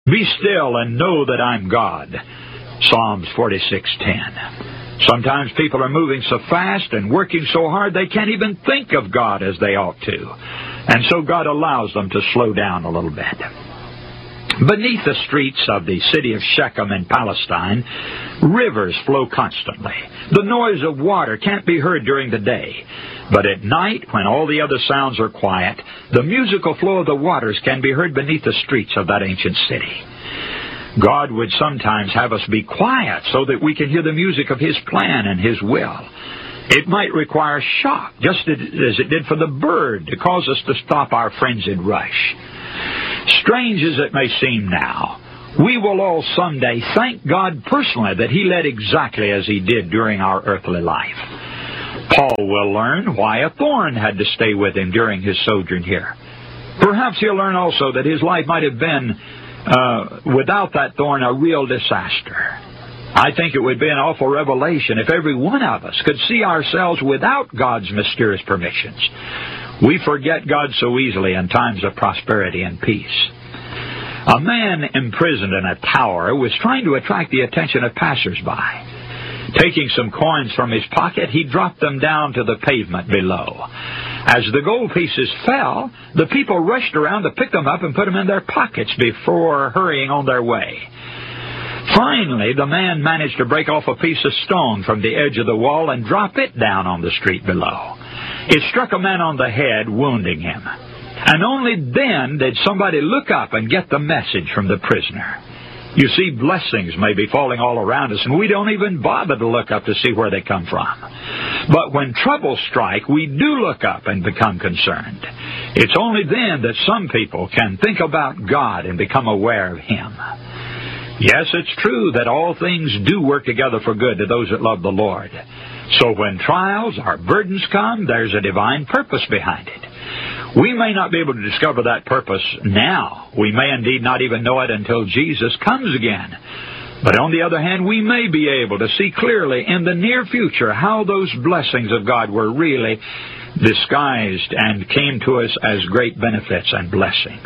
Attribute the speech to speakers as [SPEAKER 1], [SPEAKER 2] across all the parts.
[SPEAKER 1] Be still and know that I'm God. Psalms 46:10. Sometimes people are moving so fast and working so hard they can't even think of God as they ought to. And so God allows them to slow down a little bit. Beneath the streets of the city of Shechem in Palestine, rivers flow constantly. The noise of water can't be heard during the day. But at night, when all the other sounds are quiet, the musical flow of the waters can be heard beneath the streets of that ancient city. God would sometimes have us be quiet so that we can hear the music of His plan and His will. It might require shock, just as it did for the bird, to cause us to stop our frenzied rush. Strange as it may seem now, we will all someday thank God personally that He led exactly as He did during our earthly life. Paul will learn why a thorn had to stay with him during his sojourn here. Perhaps he'll learn also that his life might have been, without that thorn, a real disaster. I think it would be an awful revelation if every one of us could see ourselves without God's mysterious permissions. We forget God so easily in times of prosperity and peace. A man imprisoned in a tower was trying to attract the attention of passers-by. Taking some coins from his pocket, he dropped them down to the pavement below. As the gold pieces fell, the people rushed around to pick them up and put them in their pockets before hurrying on their way. Finally, the man managed to break off a piece of stone from the edge of the wall and drop it down on the street below. It struck a man on the head, wounding him. And only then did somebody look up and get the message from the prisoner. You see, blessings may be falling all around us, and we don't even bother to look up to see where they come from. But when troubles strike, we do look up and become concerned. It's only then that some people can think about God and become aware of Him. Yes, it's true that all things do work together for good to those that love the Lord. So when trials or burdens come, there's a divine purpose behind it. We may not be able to discover that purpose now. We may indeed not even know it until Jesus comes again. But on the other hand, we may be able to see clearly in the near future how those blessings of God were really disguised and came to us as great benefits and blessings.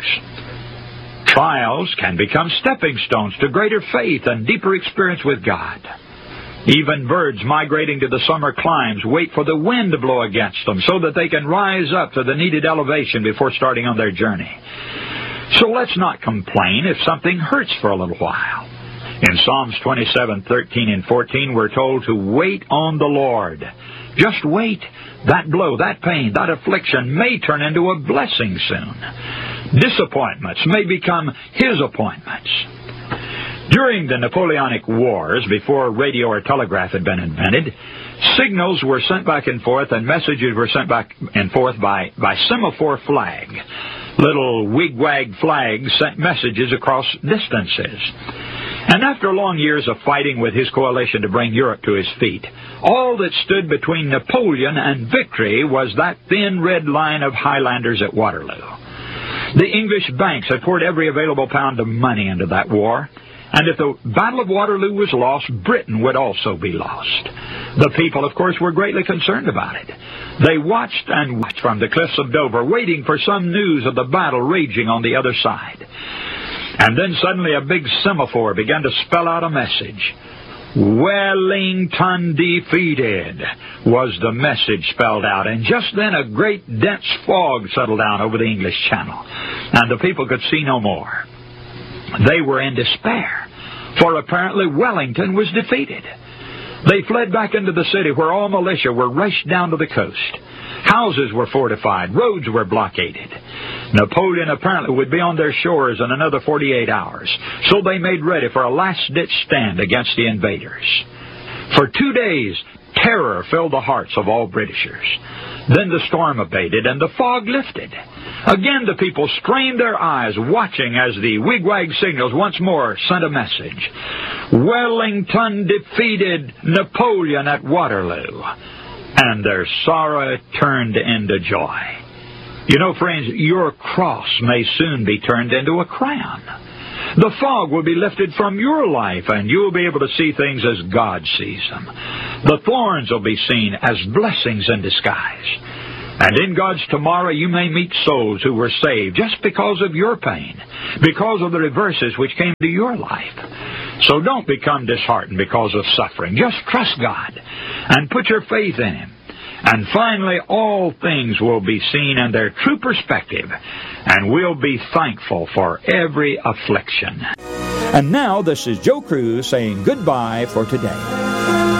[SPEAKER 1] Trials can become stepping stones to greater faith and deeper experience with God. Even birds migrating to the summer climes wait for the wind to blow against them so that they can rise up to the needed elevation before starting on their journey. So let's not complain if something hurts for a little while. In Psalms 27:13 and 14, we're told to wait on the Lord. Just wait. That blow, that pain, that affliction may turn into a blessing soon. Disappointments may become His appointments. During the Napoleonic Wars, before radio or telegraph had been invented, signals were sent back and forth and messages were sent back and forth by semaphore flag. Little wigwag flags sent messages across distances. And after long years of fighting with his coalition to bring Europe to his feet, all that stood between Napoleon and victory was that thin red line of Highlanders at Waterloo. The English banks had poured every available pound of money into that war. And if the Battle of Waterloo was lost, Britain would also be lost. The people, of course, were greatly concerned about it. They watched and watched from the cliffs of Dover, waiting for some news of the battle raging on the other side. And then suddenly a big semaphore began to spell out a message. Wellington defeated was the message spelled out. And just then a great dense fog settled down over the English Channel, and the people could see no more. They were in despair, for apparently Wellington was defeated. They fled back into the city where all militia were rushed down to the coast. Houses were fortified, roads were blockaded. Napoleon apparently would be on their shores in another 48 hours, so they made ready for a last-ditch stand against the invaders. For 2 days, terror filled the hearts of all Britishers. Then the storm abated and the fog lifted. Again the people strained their eyes, watching as the wigwag signals once more sent a message. Wellington defeated Napoleon at Waterloo. And their sorrow turned into joy. You know, friends, your cross may soon be turned into a crown. The fog will be lifted from your life, and you'll be able to see things as God sees them. The thorns will be seen as blessings in disguise. And in God's tomorrow, you may meet souls who were saved just because of your pain, because of the reverses which came to your life. So don't become disheartened because of suffering. Just trust God and put your faith in Him. And finally, all things will be seen in their true perspective, and we'll be thankful for every affliction.
[SPEAKER 2] And now, this is Joe Cruz saying goodbye for today.